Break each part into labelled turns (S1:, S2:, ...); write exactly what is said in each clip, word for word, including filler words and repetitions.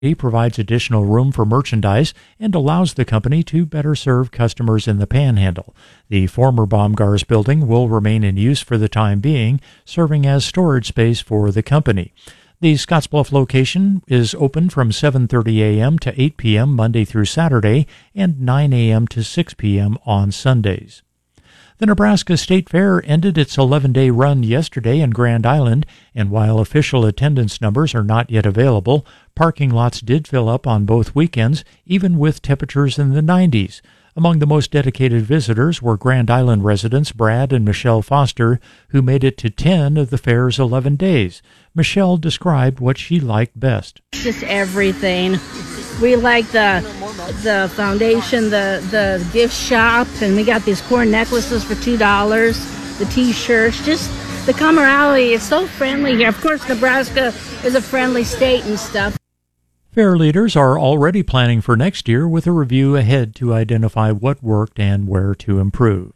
S1: He provides additional room for merchandise and allows the company to better serve customers in the Panhandle. The former Baumgars building will remain in use for the time being, serving as storage space for the company. The Scottsbluff location is open from seven thirty a.m. to eight p.m. Monday through Saturday and nine a.m. to six p.m. on Sundays. The Nebraska State Fair ended its eleven-day run yesterday in Grand Island, and while official attendance numbers are not yet available, parking lots did fill up on both weekends, even with temperatures in the nineties. Among the most dedicated visitors were Grand Island residents Brad and Michelle Foster, who made it to ten of the fair's eleven days. Michelle described what she liked best.
S2: Just everything. We like the the foundation, the, the gift shop, and we got these core necklaces for two dollars, the T-shirts, just the camaraderie. It's so friendly here. Of course, Nebraska is a friendly state and stuff.
S1: Fair leaders are already planning for next year with a review ahead to identify what worked and where to improve.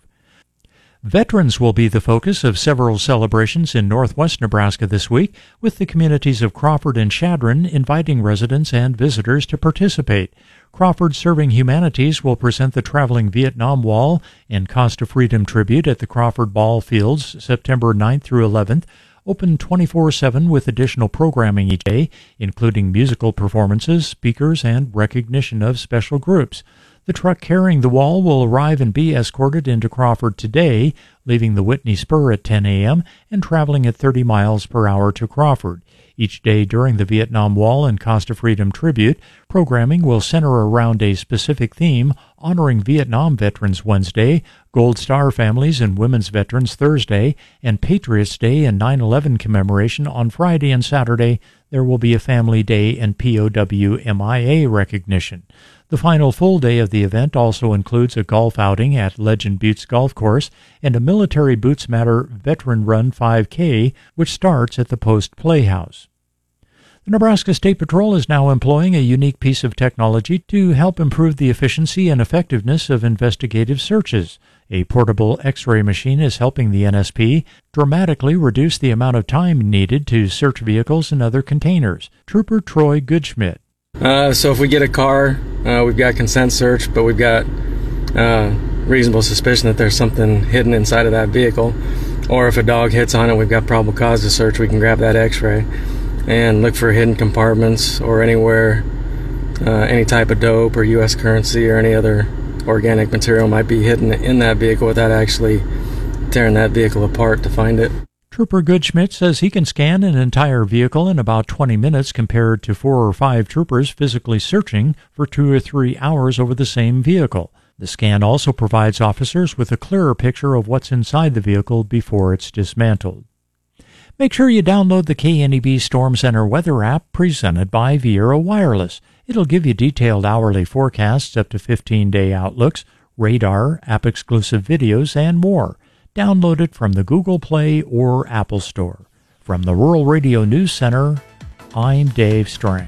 S1: Veterans will be the focus of several celebrations in northwest Nebraska this week, with the communities of Crawford and Chadron inviting residents and visitors to participate. Crawford Serving Humanities will present the Traveling Vietnam Wall and Costa Freedom Tribute at the Crawford Ball Fields September ninth through eleventh, open twenty-four seven with additional programming each day, including musical performances, speakers, and recognition of special groups. The truck carrying the wall will arrive and be escorted into Crawford today, leaving the Whitney Spur at ten a.m. and traveling at thirty miles per hour to Crawford. Each day during the Vietnam Wall and Costa Freedom Tribute, programming will center around a specific theme, honoring Vietnam Veterans Wednesday, Gold Star Families and Women's Veterans Thursday, and Patriots Day and nine eleven commemoration on Friday and Saturday. There will be a Family Day and P O W M I A recognition. The final full day of the event also includes a golf outing at Legend Buttes Golf Course and a Military Boots Matter Veteran Run five K, which starts at the Post Playhouse. The Nebraska State Patrol is now employing a unique piece of technology to help improve the efficiency and effectiveness of investigative searches. A portable X-ray machine is helping the N S P dramatically reduce the amount of time needed to search vehicles and other containers. Trooper Troy Goodschmidt.
S3: Uh, so if we get a car, uh, we've got consent search, but we've got uh, reasonable suspicion that there's something hidden inside of that vehicle. Or if a dog hits on it, we've got probable cause to search, we can grab that X-ray and look for hidden compartments or anywhere uh, any type of dope or U S currency or any other organic material might be hidden in that vehicle without actually tearing that vehicle apart to find it.
S1: Trooper Goodschmidt says he can scan an entire vehicle in about twenty minutes compared to four or five troopers physically searching for two or three hours over the same vehicle. The scan also provides officers with a clearer picture of what's inside the vehicle before it's dismantled. Make sure you download the K N E B Storm Center weather app presented by Viera Wireless. It'll give you detailed hourly forecasts, up to fifteen-day outlooks, radar, app-exclusive videos, and more. Download it from the Google Play or Apple Store. From the Rural Radio News Center, I'm Dave Strang.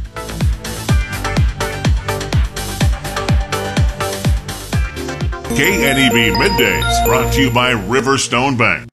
S4: K N E B Middays, brought to you by Riverstone Bank.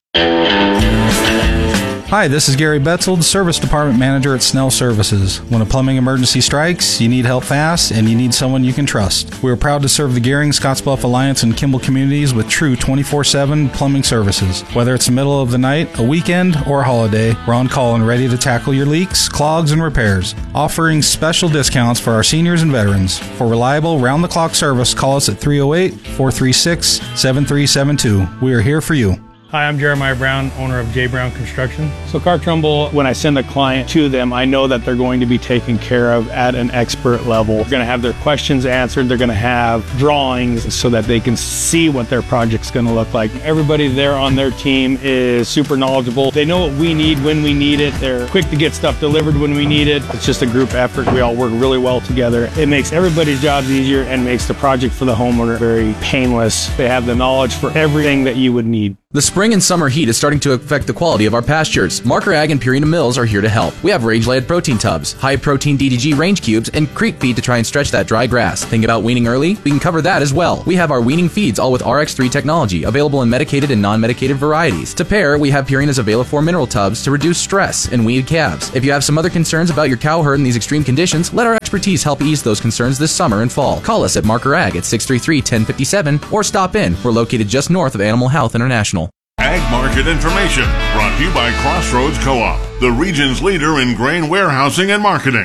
S5: Hi, this is Gary Betzel, the Service Department Manager at Snell Services. When a plumbing emergency strikes, you need help fast, and you need someone you can trust. We are proud to serve the Gehring, Scottsbluff Alliance, and Kimball communities with true twenty-four seven plumbing services. Whether it's the middle of the night, a weekend, or a holiday, we're on call and ready to tackle your leaks, clogs, and repairs. Offering special discounts for our seniors and veterans. For reliable, round-the-clock service, call us at three oh eight, four three six, seven three seven two. We are here for you.
S6: Hi, I'm Jeremiah Brown, owner of J. Brown Construction. So Car Trumbull, when I send a client to them, I know that they're going to be taken care of at an expert level. They're going to have their questions answered. They're going to have drawings so that they can see what their project's going to look like. Everybody there on their team is super knowledgeable. They know what we need when we need it. They're quick to get stuff delivered when we need it. It's just a group effort. We all work really well together. It makes everybody's jobs easier and makes the project for the homeowner very painless. They have the knowledge for everything that you would need.
S7: The spring and summer heat is starting to affect the quality of our pastures. Marker Ag and Purina Mills are here to help. We have range-laid protein tubs, high-protein D D G range cubes, and creep feed to try and stretch that dry grass. Think about weaning early? We can cover that as well. We have our weaning feeds all with R X three technology, available in medicated and non-medicated varieties. To pair, we have Purina's Availafor mineral tubs to reduce stress in weaned calves. If you have some other concerns about your cow herd in these extreme conditions, let our expertise help ease those concerns this summer and fall. Call us at Marker Ag at six three three, one zero five seven or stop in. We're located just north of Animal Health International.
S4: Ag Market Information, brought to you by Crossroads Co-op, the region's leader in grain warehousing and marketing.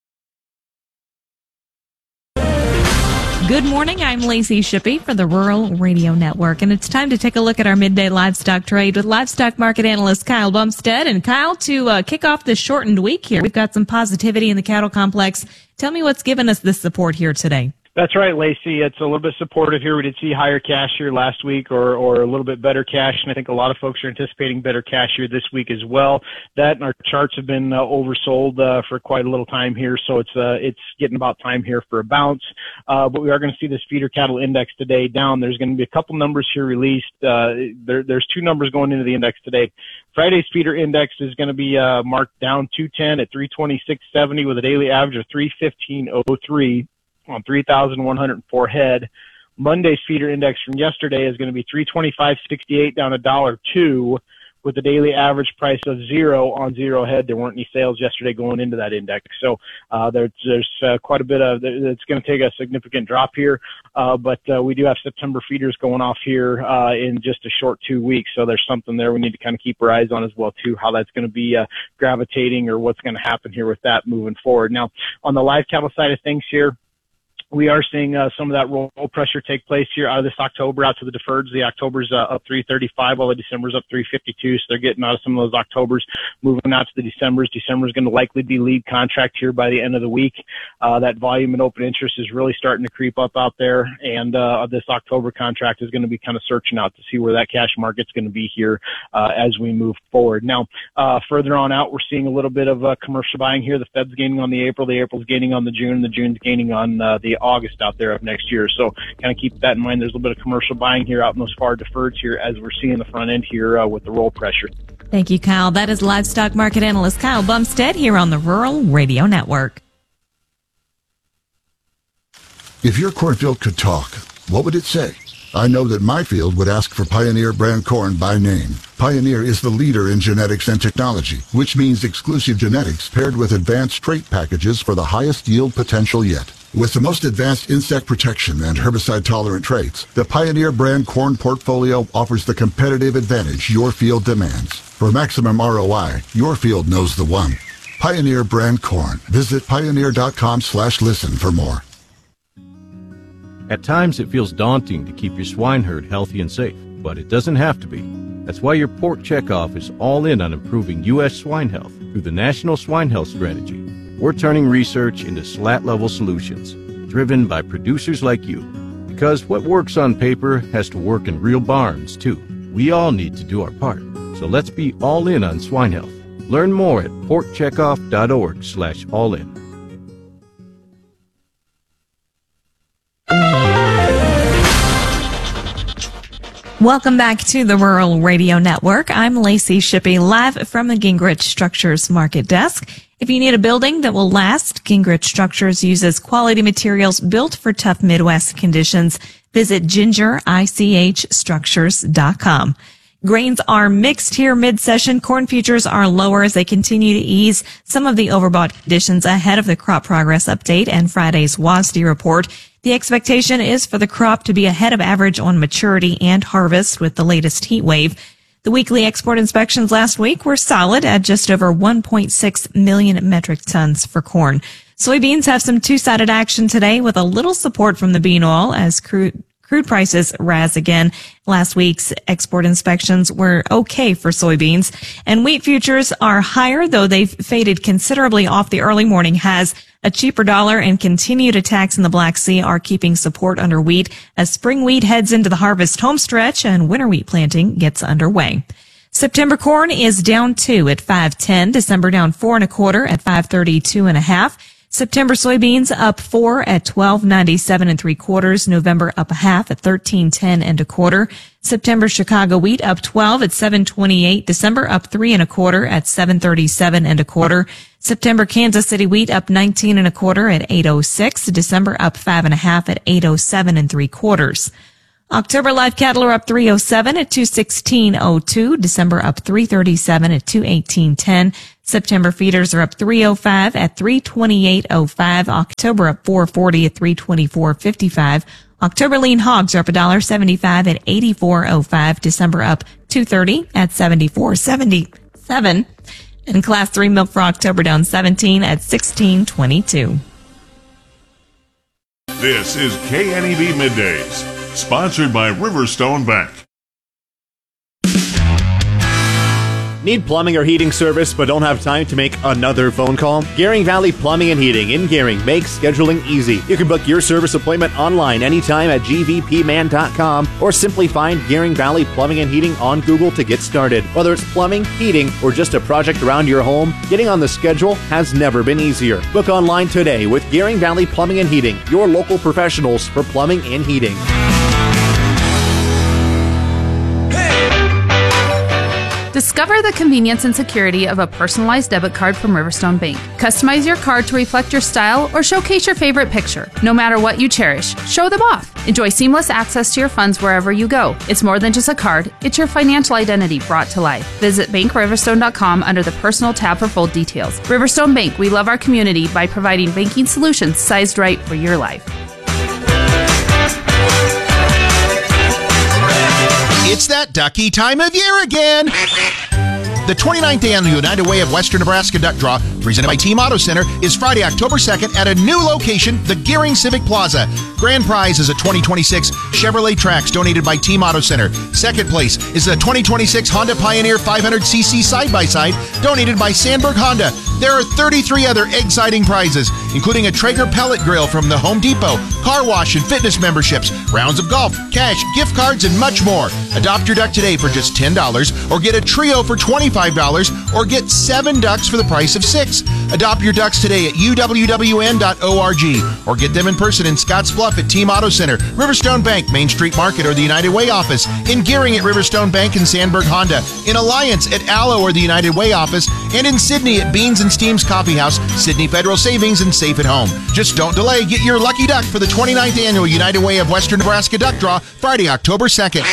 S8: Good morning, I'm Lacey Shippey for the Rural Radio Network, and it's time to take a look at our midday livestock trade with livestock market analyst Kyle Bumstead. And Kyle, to uh, kick off this shortened week here, we've got some positivity in the cattle complex. Tell me what's given us this support here today.
S6: That's right, Lacey. It's a little bit supportive here. We did see higher cash here last week, or, or a little bit better cash, and I think a lot of folks are anticipating better cash here this week as well. That and our charts have been uh, oversold uh, for quite a little time here, so it's uh, it's getting about time here for a bounce. Uh, but we are going to see this feeder cattle index today down. There's going to be a couple numbers here released. Uh, there, there's two numbers going into the index today. Friday's feeder index is going to be uh, marked down two ten at three twenty-six seventy with a daily average of three fifteen oh three. On three thousand one hundred four head. Monday's feeder index from yesterday is going to be three twenty-five sixty-eight, down a dollar two, with a daily average price of zero on zero head. There weren't any sales yesterday going into that index, so uh, there's, there's uh, quite a bit of. It's going to take a significant drop here, uh, but uh, we do have September feeders going off here uh, in just a short two weeks. So there's something there we need to kind of keep our eyes on as well too, how that's going to be uh, gravitating or what's going to happen here with that moving forward. Now, on the live cattle side of things here, we are seeing uh, some of that roll pressure take place here out of this October out to the deferreds. The October's uh, up three thirty-five, while the December's up three fifty-two. So they're getting out of some of those Octobers, moving out to the December's. December's going to likely be lead contract here by the end of the week. Uh, that volume and open interest is really starting to creep up out there, and uh, this October contract is going to be kind of searching out to see where that cash market's going to be here uh, as we move forward. Now, uh, further on out, we're seeing a little bit of uh, commercial buying here. The Fed's gaining on the April, the April's gaining on the June, and the June's gaining on uh, the August out there of next year. So kind of keep that in mind. There's a little bit of commercial buying here out in those far deferreds here as we're seeing the front end here uh, with the roll pressure.
S8: Thank you, Kyle. That is livestock market analyst Kyle Bumstead here on the Rural Radio Network.
S9: If your cornfield could talk, what would it say? I know that my field would ask for Pioneer brand corn by name. Pioneer is the leader in genetics and technology, which means exclusive genetics paired with advanced trait packages for the highest yield potential yet. With the most advanced insect protection and herbicide-tolerant traits, the Pioneer brand corn portfolio offers the competitive advantage your field demands. For maximum R O I, your field knows the one. Pioneer brand corn. Visit pioneer.com slash listen for more.
S10: At times it feels daunting to keep your swine herd healthy and safe, but it doesn't have to be. That's why your Pork Checkoff is all in on improving U S swine health through the National Swine Health Strategy. We're turning research into slat-level solutions, driven by producers like you. Because what works on paper has to work in real barns, too. We all need to do our part. So let's be all in on swine health. Learn more at porkcheckoff.org slash all in.
S8: Welcome back to the Rural Radio Network. I'm Lacey Shippey, live from the Gingrich Structures Market Desk. If you need a building that will last, Gingrich Structures uses quality materials built for tough Midwest conditions. Visit ginger ich structures dot com. Grains are mixed here mid-session. Corn futures are lower as they continue to ease some of the overbought conditions ahead of the crop progress update and Friday's W A S D report. The expectation is for the crop to be ahead of average on maturity and harvest with the latest heat wave. The weekly export inspections last week were solid at just over one point six million metric tons for corn. Soybeans have some two-sided action today with a little support from the bean oil as crude Crude prices rise again. Last week's export inspections were okay for soybeans. And wheat futures are higher, though they've faded considerably off the early morning highs. A cheaper dollar and continued attacks in the Black Sea are keeping support under wheat as spring wheat heads into the harvest home stretch and winter wheat planting gets underway. September corn is down two at five ten. December down four and a quarter at five thirty-two and a half. September soybeans up four at twelve ninety-seven and three quarters. November up a half at thirteen ten and a quarter. September Chicago wheat up twelve at seven twenty-eight. December up three and a quarter at seven thirty-seven and a quarter. September Kansas City wheat up nineteen and a quarter at eight oh six. December up five and a half at eight oh seven and three quarters. October live cattle are up three oh seven at two sixteen oh two. December up three thirty-seven at two eighteen ten. September feeders are up three oh five at three twenty-eight oh five. October up four forty at three twenty-four fifty-five. October lean hogs are up one seventy-five at eighty-four oh five. December up two thirty at seventy-four seventy-seven. And class three milk for October down seventeen at sixteen twenty-two.
S4: This is K N E B Middays, sponsored by Riverstone Bank.
S11: Need plumbing or heating service but don't have time to make another phone call? Gering Valley Plumbing and Heating in Gering makes scheduling easy. You can book your service appointment online anytime at g v p man dot com or simply find Gering Valley Plumbing and Heating on Google to get started. Whether it's plumbing, heating, or just a project around your home, getting on the schedule has never been easier. Book online today with Gering Valley Plumbing and Heating, your local professionals for plumbing and heating.
S12: Discover the convenience and security of a personalized debit card from Riverstone Bank. Customize your card to reflect your style or showcase your favorite picture. No matter what you cherish, show them off. Enjoy seamless access to your funds wherever you go. It's more than just a card, it's your financial identity brought to life. Visit bank riverstone dot com under the Personal tab for full details. Riverstone Bank, we love our community by providing banking solutions sized right for your life.
S13: It's that ducky time of year again. The twenty-ninth Annual United Way of Western Nebraska Duck Draw, presented by Team Auto Center, is Friday, October second at a new location, the Gering Civic Plaza. Grand prize is a twenty twenty-six Chevrolet Trax donated by Team Auto Center. Second place is the twenty twenty-six Honda Pioneer five hundred c c side-by-side donated by Sandberg Honda. There are thirty-three other exciting prizes, including a Traeger pellet grill from the Home Depot, car wash and fitness memberships, rounds of golf, cash, gift cards, and much more. Adopt your duck today for just ten dollars, or get a trio for twenty-five dollars, or get seven ducks for the price of six. Adopt your ducks today at u w w n dot org, or get them in person in Scottsbluff at Team Auto Center, Riverstone Bank, Main Street Market, or the United Way office, in Gering at Riverstone Bank and Sandberg Honda, in Alliance at Allo or the United Way office, and in Sydney at Beans and Steam's Coffee House, Sydney Federal Savings, and Safe at Home. Just don't delay. Get your lucky duck for the twenty-ninth Annual United Way of Western Nebraska Duck Draw, Friday, October second.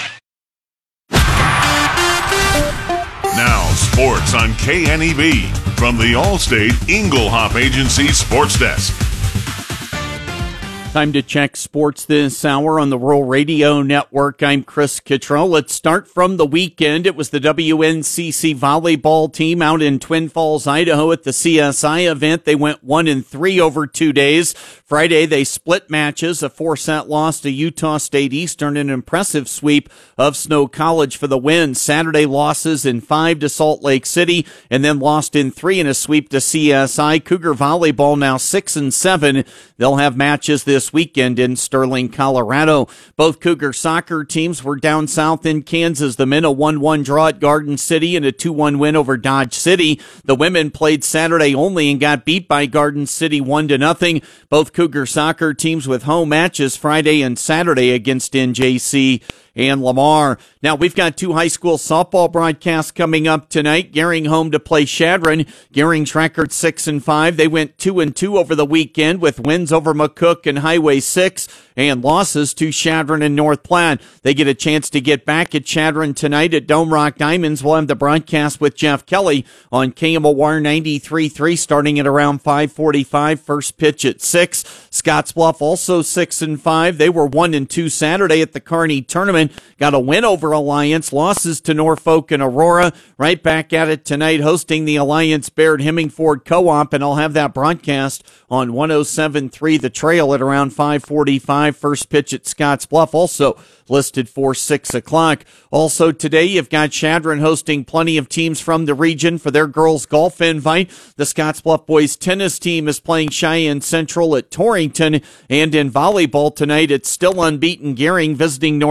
S4: Now, sports on K N E B from the Allstate Inglehop Agency Sports Desk.
S14: Time to check sports this hour on the Rural Radio Network. I'm Chris Kittrell. Let's start from the weekend. It was the W N C C volleyball team out in Twin Falls, Idaho at the C S I event. They went one and three over two days. Friday, they split matches, a four-set loss to Utah State Eastern, an impressive sweep of Snow College for the win. Saturday, losses in five to Salt Lake City, and then lost in three in a sweep to C S I. Cougar volleyball now six and seven. They'll have matches this weekend in Sterling, Colorado. Both Cougar soccer teams were down south in Kansas. The men a one one draw at Garden City and a two one win over Dodge City. The women played Saturday only and got beat by Garden City one to nothing. Both Cougar soccer teams with home matches Friday and Saturday against N J C and Lamar. Now, we've got two high school softball broadcasts coming up tonight. Gering home to play Chadron. Gering's record six and five. They went two and two over the weekend with wins over McCook and Highway six and losses to Chadron and North Platte. They get a chance to get back at Chadron tonight at Dome Rock Diamonds. We'll have the broadcast with Jeff Kelly on K M O R ninety-three point three starting at around five forty-five. First pitch at six. Scottsbluff also six and five. They were one and two Saturday at the Kearney Tournament. Got a win over Alliance, losses to Norfolk and Aurora. Right back at it tonight, hosting the Alliance Baird Hemmingford Co-op, and I'll have that broadcast on one oh seven point three The Trail at around five forty-five. First pitch at Scottsbluff, also listed for six o'clock. Also today, you've got Chadron hosting plenty of teams from the region for their girls golf invite. The Scottsbluff boys tennis team is playing Cheyenne Central at Torrington, and in volleyball tonight, it's still unbeaten Gering visiting North Platte.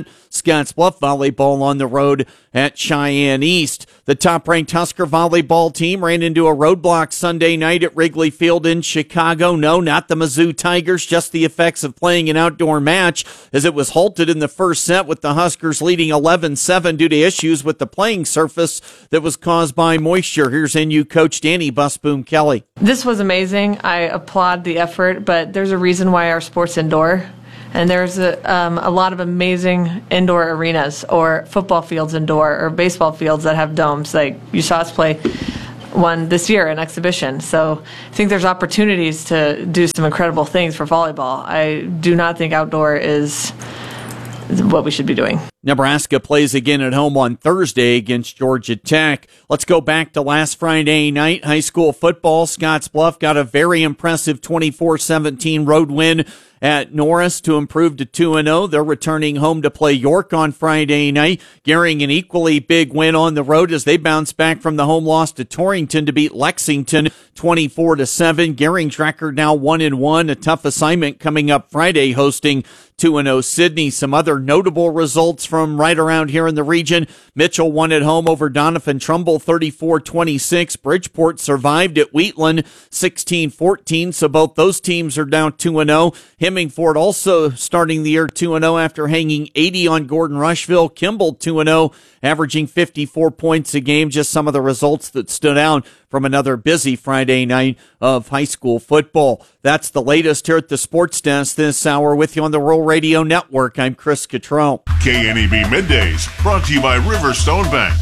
S14: that. Scottsbluff volleyball on the road at Cheyenne East. The top-ranked Husker volleyball team ran into a roadblock Sunday night at Wrigley Field in Chicago. No, not the Mizzou Tigers, just the effects of playing an outdoor match, as it was halted in the first set with the Huskers leading eleven seven due to issues with the playing surface that was caused by moisture. Here's N U coach Danny Busboom Kelly.
S15: This was amazing. I applaud the effort, but there's a reason why our sport's indoor. And there's a, um, a lot of amazing indoor arenas or football fields indoor or baseball fields that have domes. Like you saw us play one this year, an exhibition. So I think there's opportunities to do some incredible things for volleyball. I do not think outdoor is what we should be doing.
S14: Nebraska plays again at home on Thursday against Georgia Tech. Let's go back to last Friday night. High school football. Scottsbluff got a very impressive twenty-four seventeen road win at Norris to improve to two and oh. They're returning home to play York on Friday night. Gehring an equally big win on the road as they bounce back from the home loss to Torrington to beat Lexington twenty-four to seven. Gehring's record now one and one. A tough assignment coming up Friday hosting two and oh Sydney. Some other notable results from right around here in the region. Mitchell won at home over Donovan Trumbull thirty-four twenty-six. Bridgeport survived at Wheatland sixteen fourteen. So both those teams are now two and oh. Hemingford also starting the year two and oh after hanging eighty on Gordon Rushville. Kimball two and oh, averaging fifty-four points a game. Just some of the results that stood out from another busy Friday night of high school football. That's the latest here at the Sports Desk this hour. With you on the Rural Radio Network, I'm Chris Cottrell.
S4: K N E B Middays, brought to you by Riverstone Bank.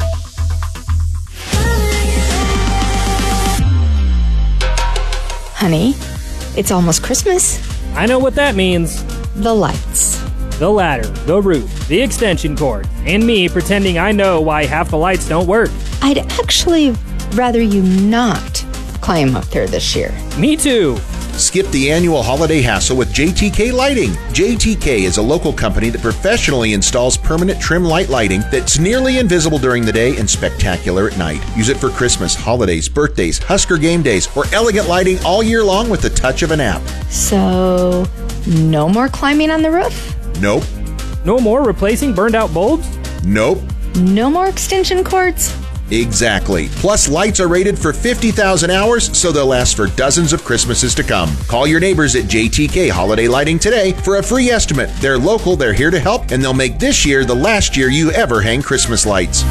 S16: Honey, it's almost Christmas.
S17: I know what that means.
S16: The lights.
S17: The ladder, the roof, the extension cord, and me pretending I know why half the lights don't work.
S16: I'd actually rather you not climb up there this year.
S17: Me too.
S13: Skip the annual holiday hassle with J T K Lighting. J T K is a local company that professionally installs permanent trim light lighting that's nearly invisible during the day and spectacular at night. Use it for Christmas, holidays, birthdays, Husker game days, or elegant lighting all year long with the touch of an app.
S16: So, no more climbing on the roof?
S13: Nope.
S17: No more replacing burned out bulbs?
S13: Nope.
S16: No more extension cords?
S13: Exactly. Plus, lights are rated for fifty thousand hours, so they'll last for dozens of Christmases to come. Call your neighbors at J T K Holiday Lighting today for a free estimate. They're local, they're here to help, and they'll make this year the last year you ever hang Christmas lights.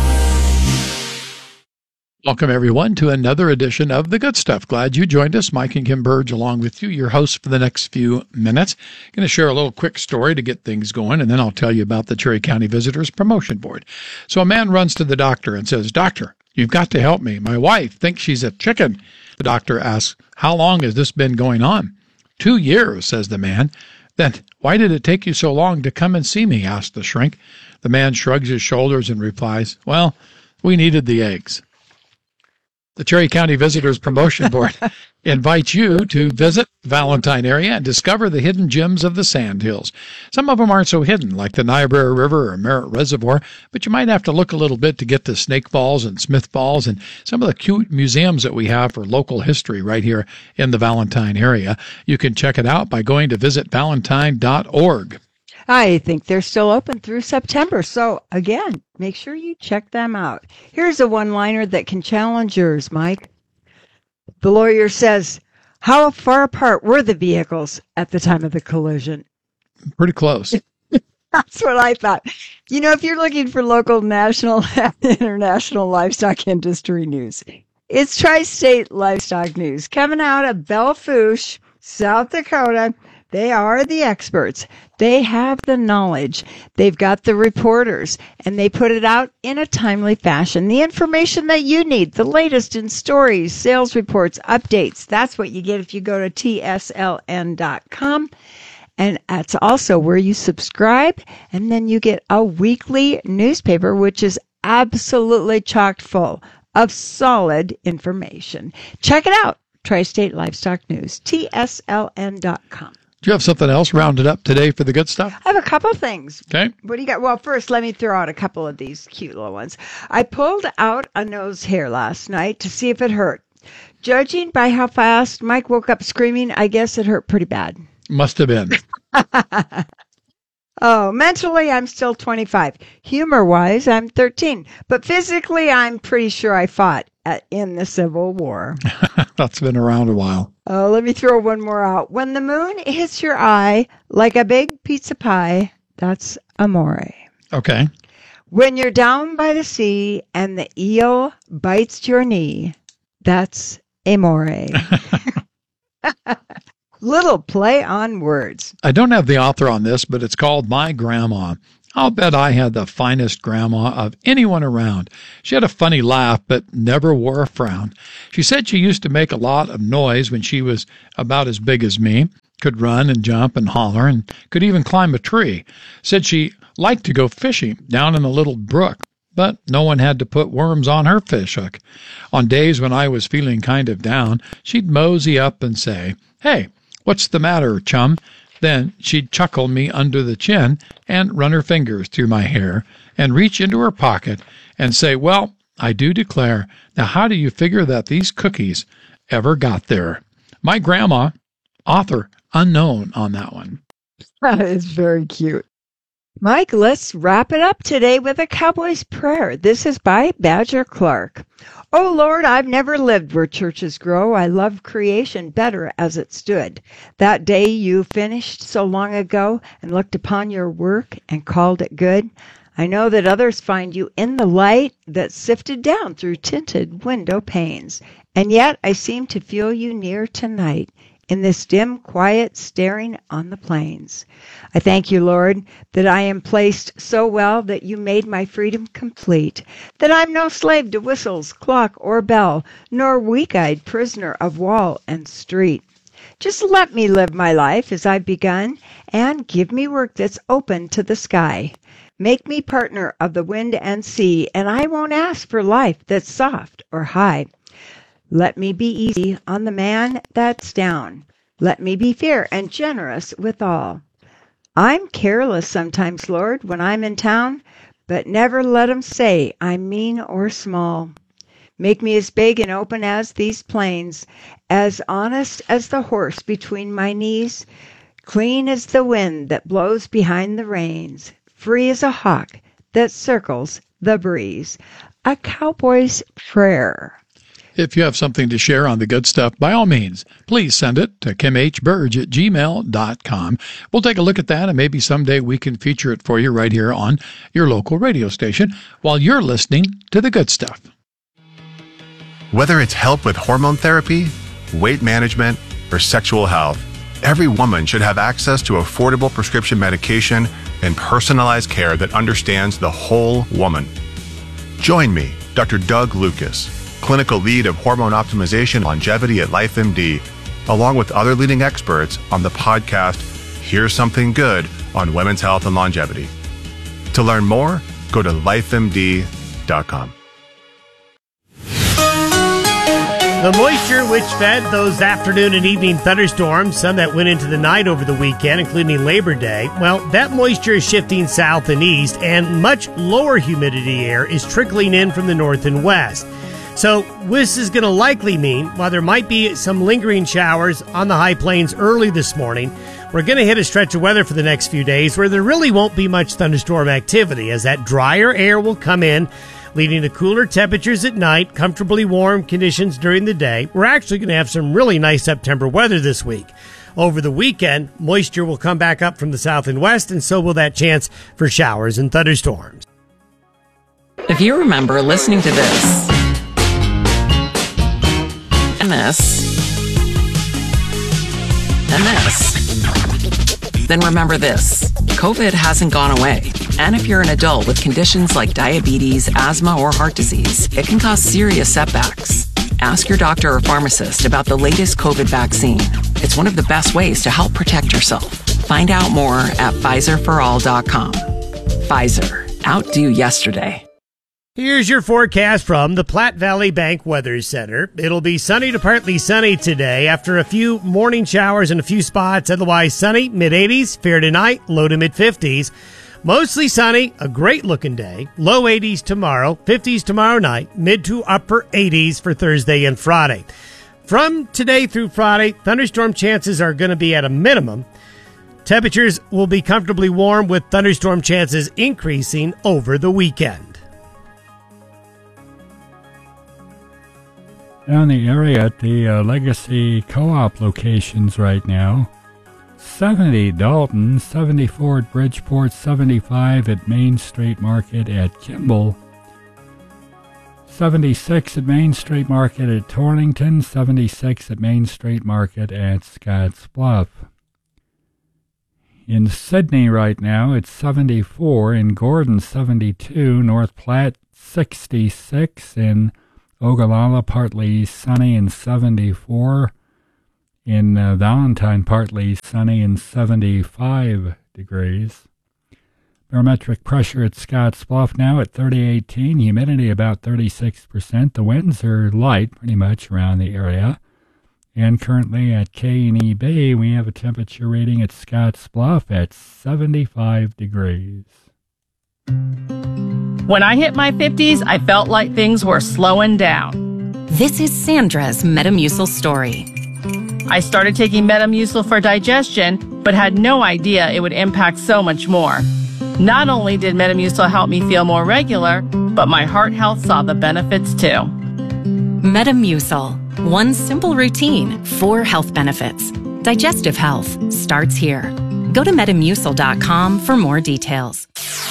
S18: Welcome, everyone, to another edition of The Good Stuff. Glad you joined us. Mike and Kim Burge along with you, your hosts for the next few minutes. Going to share a little quick story to get things going, and then I'll tell you about the Cherry County Visitors Promotion Board. So a man runs to the doctor and says, "Doctor, you've got to help me. My wife thinks she's a chicken." The doctor asks, "How long has this been going on?" "Two years, says the man. "Then why did it take you so long to come and see me?" asked the shrink. The man shrugs his shoulders and replies, "Well, we needed the eggs." The Cherry County Visitors Promotion Board invites you to visit the Valentine area and discover the hidden gems of the Sandhills. Some of them aren't so hidden, like the Niobrara River or Merritt Reservoir, but you might have to look a little bit to get to Snake Falls and Smith Falls and some of the cute museums that we have for local history right here in the Valentine area. You can check it out by going to visit valentine dot org.
S19: I think they're still open through September. So, again, make sure you check them out. Here's a one-liner that can challenge yours, Mike. The lawyer says, "How far apart were the vehicles at the time of the collision?"
S18: Pretty close.
S19: That's what I thought. You know, if you're looking for local, national, and international livestock industry news, it's Tri-State Livestock News. Coming out of Belle Fourche, South Dakota. They are the experts. They have the knowledge. They've got the reporters, and they put it out in a timely fashion. The information that you need, the latest in stories, sales reports, updates. That's what you get if you go to T S L N dot com. And that's also where you subscribe, and then you get a weekly newspaper, which is absolutely chock full of solid information. Check it out. Tri-State Livestock News, T S L N dot com.
S18: Do you have something else rounded up today for the good stuff?
S19: I have a couple things.
S18: Okay.
S19: What do you got? Well, first, let me throw out a couple of these cute little ones. I pulled out a nose hair last night to see if it hurt. Judging by how fast Mike woke up screaming, I guess it hurt pretty bad.
S18: Must have been.
S19: Oh, mentally, I'm still twenty-five. Humor-wise, I'm thirteen. But physically, I'm pretty sure I fought at, in the Civil War.
S18: That's been around a while.
S19: Oh, let me throw one more out. When the moon hits your eye like a big pizza pie, that's amore.
S18: Okay.
S19: When you're down by the sea and the eel bites your knee, that's amore. Little play on words.
S18: I don't have the author on this, but it's called My Grandma. I'll bet I had the finest grandma of anyone around. She had a funny laugh, but never wore a frown. She said she used to make a lot of noise when she was about as big as me, could run and jump and holler, and could even climb a tree. Said she liked to go fishing down in the little brook, but no one had to put worms on her fish hook. On days when I was feeling kind of down, she'd mosey up and say, "Hey, what's the matter, chum?" Then she'd chuckle me under the chin and run her fingers through my hair and reach into her pocket and say, "Well, I do declare, now how do you figure that these cookies ever got there?" My grandma, author unknown on that one.
S19: That is very cute. Mike, let's wrap it up today with a Cowboy's Prayer. This is by Badger Clark. Oh Lord, I've never lived where churches grow. I love creation better as it stood. That day you finished so long ago and looked upon your work and called it good. I know that others find you in the light that sifted down through tinted window panes. And yet I seem to feel you near tonight in this dim quiet staring on the plains. I thank you, Lord, that I am placed so well that you made my freedom complete, that I'm no slave to whistles, clock, or bell, nor weak-eyed prisoner of wall and street. Just let me live my life as I've begun, and give me work that's open to the sky. Make me partner of the wind and sea, and I won't ask for life that's soft or high. Let me be easy on the man that's down. Let me be fair and generous with all. I'm careless sometimes, Lord, when I'm in town, but never let 'em say I'm mean or small. Make me as big and open as these plains, as honest as the horse between my knees, clean as the wind that blows behind the reins, free as a hawk that circles the breeze. A Cowboy's Prayer.
S18: If you have something to share on the good stuff, by all means, please send it to kim h burge at gmail dot com. We'll take a look at that, and maybe someday we can feature it for you right here on your local radio station while you're listening to the good stuff.
S20: Whether it's help with hormone therapy, weight management, or sexual health, every woman should have access to affordable prescription medication and personalized care that understands the whole woman. Join me, Doctor Doug Lucas, clinical lead of hormone optimization longevity at LifeMD, along with other leading experts on the podcast Here's Something Good on Women's Health and Longevity. To learn more, go to life M D dot com.
S21: The moisture which fed those afternoon and evening thunderstorms, some that went into the night over the weekend, including Labor Day, well, that moisture is shifting south and east, and much lower humidity air is trickling in from the north and west. So this is going to likely mean, while there might be some lingering showers on the high plains early this morning, we're going to hit a stretch of weather for the next few days where there really won't be much thunderstorm activity, as that drier air will come in, leading to cooler temperatures at night, comfortably warm conditions during the day. We're actually going to have some really nice September weather this week. Over the weekend, moisture will come back up from the south and west, and so will that chance for showers and thunderstorms.
S22: If you remember listening to this, and this, and this, then remember this. COVID hasn't gone away. And if you're an adult with conditions like diabetes, asthma, or heart disease, it can cause serious setbacks. Ask your doctor or pharmacist about the latest COVID vaccine. It's one of the best ways to help protect yourself. Find out more at Pfizer for all dot com. Pfizer. Outdo yesterday.
S21: Here's your forecast from the Platte Valley Bank Weather Center. It'll be sunny to partly sunny today after a few morning showers in a few spots. Otherwise sunny, mid eighties, fair tonight, low to mid fifties. Mostly sunny, a great looking day. Low eighties tomorrow, fifties tomorrow night, mid to upper eighties for Thursday and Friday. From today through Friday, thunderstorm chances are going to be at a minimum. Temperatures will be comfortably warm with thunderstorm chances increasing over the weekend.
S2: Down the area at the uh, Legacy Co-op locations right now, seventy Dalton, seventy-four at Bridgeport, seventy-five at Main Street Market at Kimball, seventy-six at Main Street Market at Torrington, seventy-six at Main Street Market at Scotts Bluff. In Sydney right now, it's seventy-four, in Gordon seventy-two, North Platte sixty-six, in Ogallala partly sunny and seventy-four, in uh, Valentine partly sunny and seventy-five degrees. Barometric pressure at Scotts Bluff now at thirty eighteen, humidity about thirty-six percent. The winds are light pretty much around the area. And currently at K and E Bay, we have a temperature rating at Scotts Bluff at seventy-five degrees.
S3: When I hit my fifties, I felt like things were slowing down.
S23: This is Sandra's Metamucil story.
S3: I started taking Metamucil for digestion, but had no idea it would impact so much more. Not only did Metamucil help me feel more regular, but my heart health saw the benefits too.
S23: Metamucil. One simple routine, four health benefits. Digestive health starts here. Go to metamucil dot com for more details.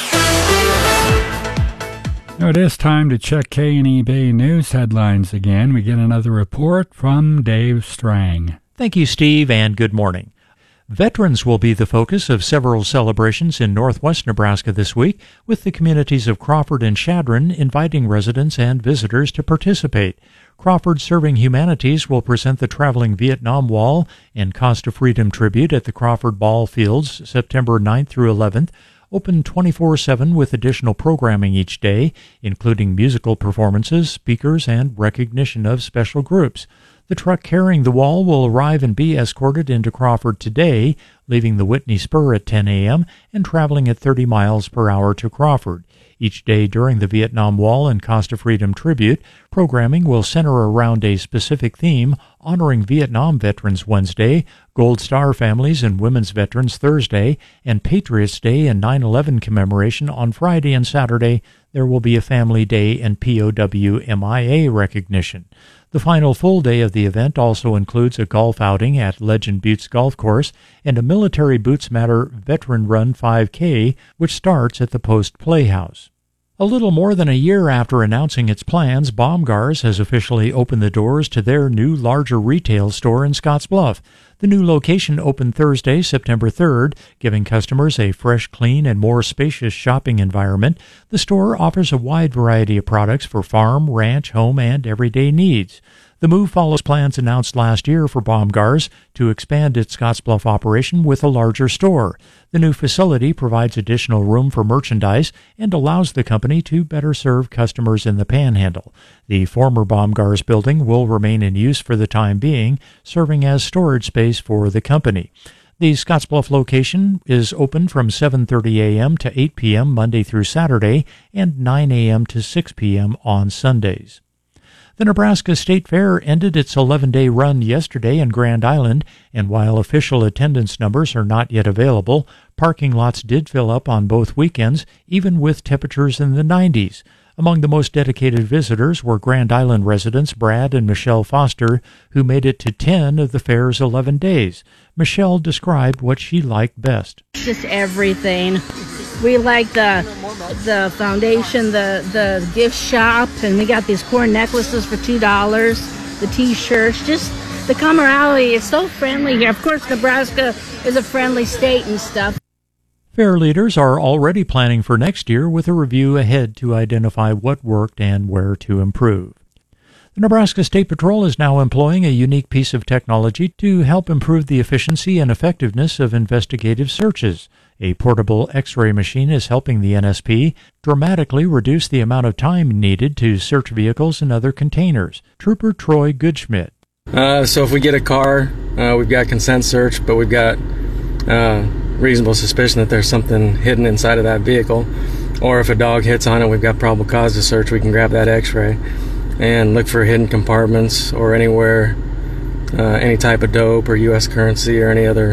S2: Now it is time to check K and E Bay news headlines again. We get another report from Dave Strang.
S1: Thank you, Steve, and good morning. Veterans will be the focus of several celebrations in northwest Nebraska this week, with the communities of Crawford and Chadron inviting residents and visitors to participate. Crawford Serving Humanities will present the Traveling Vietnam Wall and Cost of Freedom tribute at the Crawford Ball Fields September ninth through eleventh, open twenty-four seven with additional programming each day, including musical performances, speakers, and recognition of special groups. The truck carrying the wall will arrive and be escorted into Crawford today, leaving the Whitney Spur at ten a.m. and traveling at thirty miles per hour to Crawford. Each day during the Vietnam Wall and Cost of Freedom tribute, programming will center around a specific theme, honoring Vietnam Veterans Wednesday, Gold Star Families and Women's Veterans Thursday, and Patriots Day and nine eleven commemoration on Friday and Saturday. There will be a Family Day and P O W M I A recognition. The final full day of the event also includes a golf outing at Legend Buttes Golf Course and a Military Boots Matter Veteran Run five K, which starts at the Post Playhouse. A little more than a year after announcing its plans, Baumgars has officially opened the doors to their new larger retail store in Scottsbluff. The new location opened Thursday, September third, giving customers a fresh, clean, and more spacious shopping environment. The store offers a wide variety of products for farm, ranch, home, and everyday needs. The move follows plans announced last year for Baumgars to expand its Scottsbluff operation with a larger store. The new facility provides additional room for merchandise and allows the company to better serve customers in the Panhandle. The former Baumgars building will remain in use for the time being, serving as storage space for the company. The Scottsbluff location is open from seven thirty a.m. to eight p.m. Monday through Saturday and nine a.m. to six p.m. on Sundays. The Nebraska State Fair ended its eleven-day run yesterday in Grand Island, and while official attendance numbers are not yet available, parking lots did fill up on both weekends, even with temperatures in the nineties. Among the most dedicated visitors were Grand Island residents Brad and Michelle Foster, who made it to ten of the fair's eleven days. Michelle described what she liked best.
S24: Just everything. We like the the foundation, the, the gift shop, and we got these corn necklaces for two dollars, the T-shirts, just the camaraderie. It's so friendly here. Of course, Nebraska is a friendly state and stuff.
S1: Fair leaders are already planning for next year with a review ahead to identify what worked and where to improve. The Nebraska State Patrol is now employing a unique piece of technology to help improve the efficiency and effectiveness of investigative searches. A portable X-ray machine is helping the N S P dramatically reduce the amount of time needed to search vehicles and other containers. Trooper Troy Goodschmidt.
S25: Uh, so if we get a car, uh, we've got consent search, but we've got uh, reasonable suspicion that there's something hidden inside of that vehicle, or if a dog hits on it, we've got probable cause to search, we can grab that X-ray and look for hidden compartments or anywhere, uh, any type of dope or U S currency or any other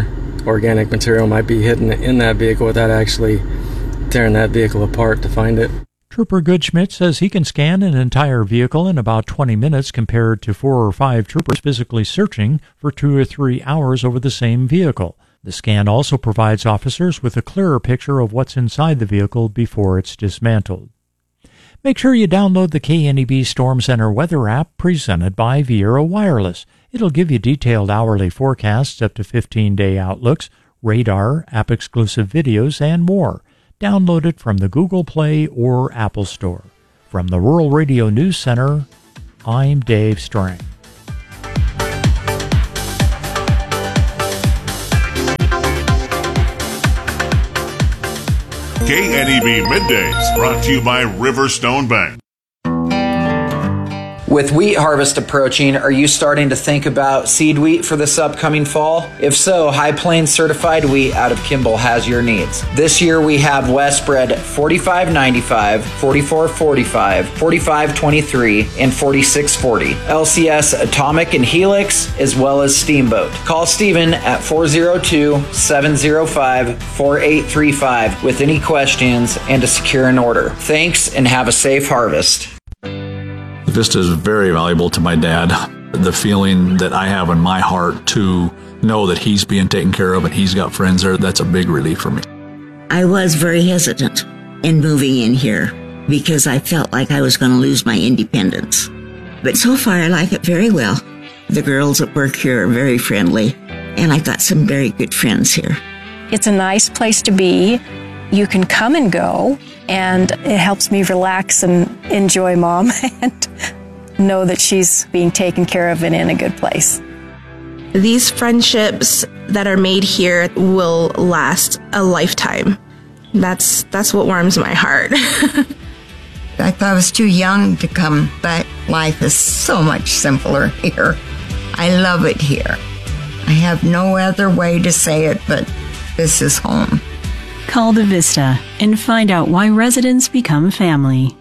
S25: organic material might be hidden in that vehicle without actually tearing that vehicle apart to find it.
S1: Trooper Goodschmidt says he can scan an entire vehicle in about twenty minutes compared to four or five troopers physically searching for two or three hours over the same vehicle. The scan also provides officers with a clearer picture of what's inside the vehicle before it's dismantled. Make sure you download the K N E B Storm Center weather app presented by Viera Wireless. It'll give you detailed hourly forecasts, up to fifteen-day outlooks, radar, app-exclusive videos, and more. Download it from the Google Play or Apple Store. From the Rural Radio News Center, I'm Dave Strang.
S4: K N E B Middays, brought to you by Riverstone Bank.
S5: With wheat harvest approaching, are you starting to think about seed wheat for this upcoming fall? If so, High Plains certified wheat out of Kimball has your needs. This year we have West Spread forty-five ninety-five, forty-four forty-five, forty-five twenty-three, and forty-six forty. L C S Atomic and Helix, as well as Steamboat. Call Steven at four oh two, seven oh five, four eight three five with any questions and to secure an order. Thanks and have a safe harvest.
S6: Vista is very valuable to my dad. The feeling that I have in my heart to know that he's being taken care of and he's got friends there, that's a big relief for me.
S7: I was very hesitant in moving in here because I felt like I was going to lose my independence. But so far, I like it very well. The girls at work here are very friendly, and I've got some very good friends here.
S9: It's a nice place to be. You can come and go, and it helps me relax and enjoy Mom and know that she's being taken care of and in a good place.
S10: These friendships that are made here will last a lifetime. That's that's what warms my heart.
S26: I thought I was too young to come, but life is so much simpler here. I love it here. I have no other way to say it, but this is home.
S27: Call the Vista and find out why residents become family.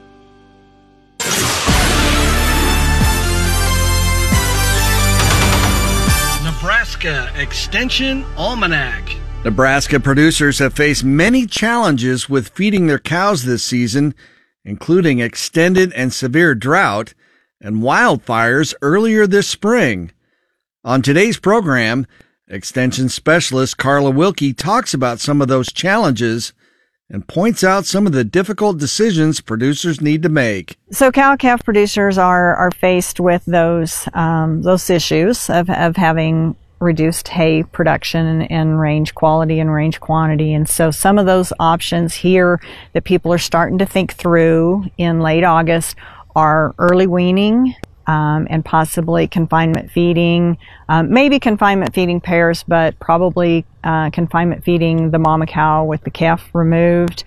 S28: Nebraska Extension Almanac.
S29: Nebraska producers have faced many challenges with feeding their cows this season, including extended and severe drought and wildfires earlier this spring. On today's program, Extension Specialist Carla Wilkie talks about some of those challenges and points out some of the difficult decisions producers need to make.
S30: So cow-calf producers are are faced with those um, those issues of, of having reduced hay production and, and range quality and range quantity. And so some of those options here that people are starting to think through in late August are early weaning, Um, and possibly confinement feeding, um, maybe confinement feeding pairs, but probably uh, confinement feeding the mama cow with the calf removed,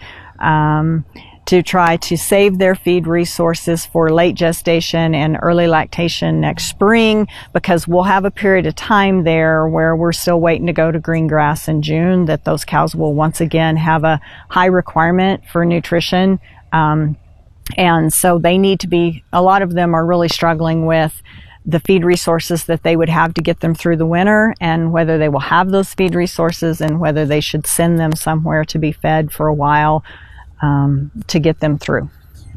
S30: um, to try to save their feed resources for late gestation and early lactation next spring, because we'll have a period of time there where we're still waiting to go to green grass in June, that those cows will once again have a high requirement for nutrition. Um, And so they need to be, a lot of them are really struggling with the feed resources that they would have to get them through the winter, and whether they will have those feed resources and whether they should send them somewhere to be fed for a while um, to get them through.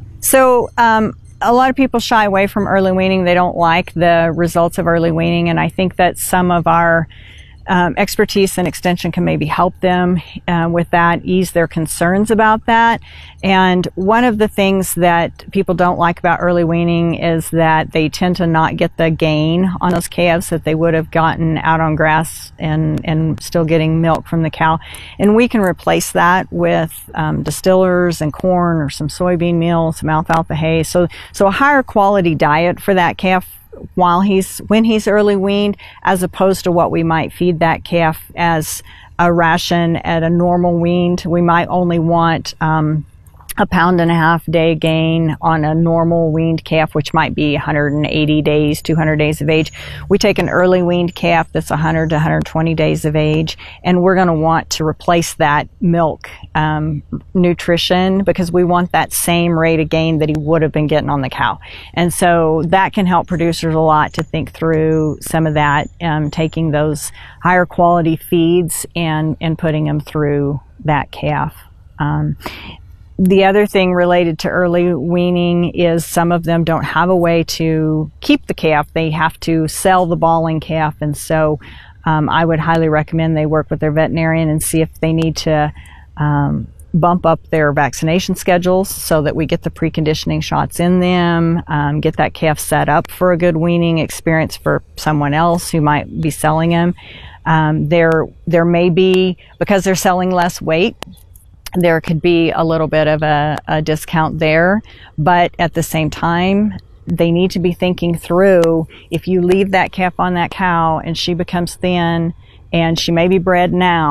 S30: So um, a lot of people shy away from early weaning. They don't like the results of early weaning, and I think that some of our Um, expertise and extension can maybe help them uh, with that, ease their concerns about that. And one of the things that people don't like about early weaning is that they tend to not get the gain on those calves that they would have gotten out on grass and, and still getting milk from the cow. And we can replace that with um, distillers and corn or some soybean meal, some alfalfa hay. So, so a higher quality diet for that calf while he's when he's early weaned, as opposed to what we might feed that calf as a ration at a normal weaned. We might only want um, a pound and a half day gain on a normal weaned calf, which might be one hundred eighty days, two hundred days of age. We take an early weaned calf that's one hundred to one hundred twenty days of age, and we're going to want to replace that milk um, nutrition because we want that same rate of gain that he would have been getting on the cow. And so that can help producers a lot to think through some of that, um, taking those higher quality feeds and, and putting them through that calf. Um, The other thing related to early weaning is some of them don't have a way to keep the calf. They have to sell the balling calf, and so um, I would highly recommend they work with their veterinarian and see if they need to um, bump up their vaccination schedules so that we get the preconditioning shots in them, um, get that calf set up for a good weaning experience for someone else who might be selling them. Um, there, there may be, because they're selling less weight, there could be a little bit of a, a discount there, but at the same time, they need to be thinking through, if you leave that calf on that cow and she becomes thin and she may be bred now,